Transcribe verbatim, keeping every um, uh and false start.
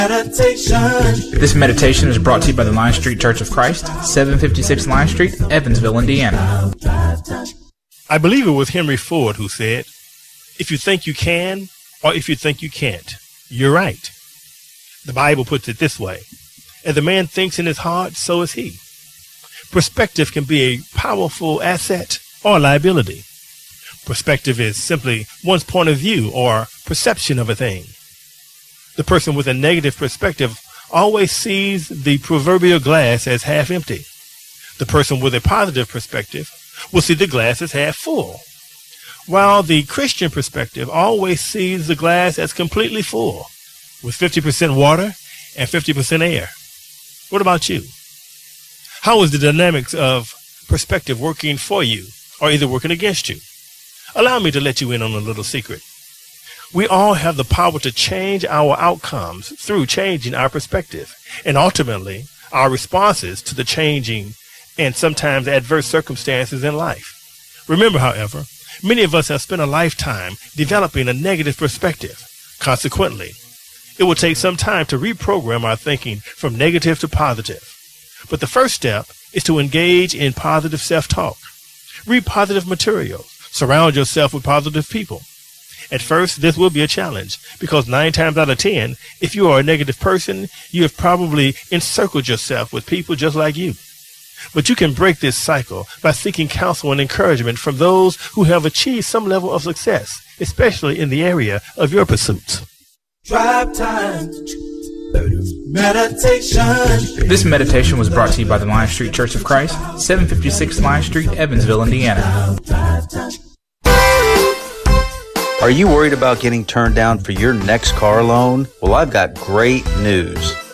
Meditation. This meditation is brought to you by the Line Street Church of Christ, seven fifty-six Line Street, Evansville, Indiana. I believe it was Henry Ford who said, if you think you can, or if you think you can't, you're right. The Bible puts it this way, as a man thinks in his heart, so is he. Perspective can be a powerful asset or liability. Perspective is simply one's point of view or perception of a thing. The person with a negative perspective always sees the proverbial glass as half empty. The person with a positive perspective will see the glass as half full, while the Christian perspective always sees the glass as completely full, with fifty percent water and fifty percent air. What about you? How is the dynamics of perspective working for you, or either working against you? Allow me to let you in on a little secret. We all have the power to change our outcomes through changing our perspective, and ultimately our responses to the changing and sometimes adverse circumstances in life. Remember, however, many of us have spent a lifetime developing a negative perspective. Consequently, it will take some time to reprogram our thinking from negative to positive. But the first step is to engage in positive self-talk. Read positive materials. Surround yourself with positive people. At first, this will be a challenge because nine times out of ten, if you are a negative person, you have probably encircled yourself with people just like you. But you can break this cycle by seeking counsel and encouragement from those who have achieved some level of success, especially in the area of your pursuits. Drive time. Meditation. This meditation was brought to you by the Line Street Church of Christ, seven fifty-six Line Street, Evansville, Indiana. Are you worried about getting turned down for your next car loan? Well, I've got great news.